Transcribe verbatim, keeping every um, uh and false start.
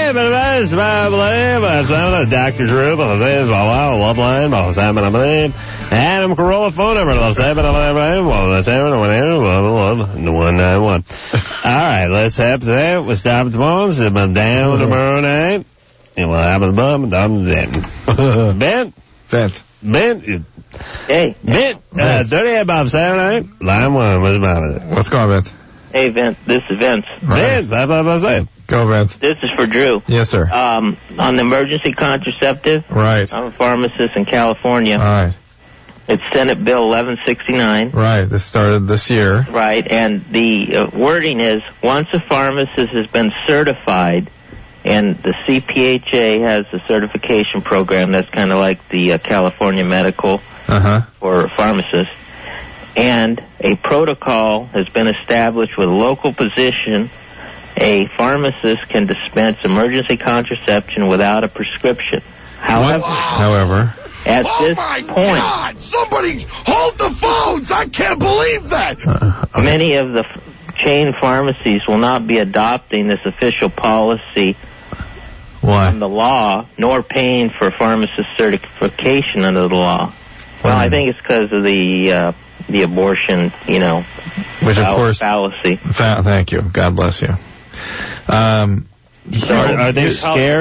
Doctor Drew, Love Line, Adam Carolla phone number, one nine one. All right, let's have that. We'll stop at the phones. It's been down tomorrow night. And we'll have the bum, dumb, then. Ben? Vince. Ben? Hey. Ben? Uh, Dirty Bob Saturday night. Line one. What's about it? What's going on, Vince? Hey, Vince. This is Vince. Vince, blah, blah, blah, say. Go, Vince. This is for Drew. Yes, sir. Um, on the emergency contraceptive. Right. I'm a pharmacist in California. All right. It's Senate Bill eleven sixty-nine. Right. This started this year. Right. And the uh, wording is, once a pharmacist has been certified, and the C P H A has a certification program that's kind of like the uh, California Medical uh-huh. for pharmacists, and a protocol has been established with a local position, a pharmacist can dispense emergency contraception without a prescription. However, However, at oh this my point, God! Somebody hold the phones! I can't believe that! uh, okay. many of the f- chain pharmacies will not be adopting this official policy Why? on the law, nor paying for pharmacist certification under the law. Well, Why? I think it's because of the uh, the abortion, you know, Which, of fall- course, fallacy. Fa- thank you. God bless you. Um, Are, are they scared?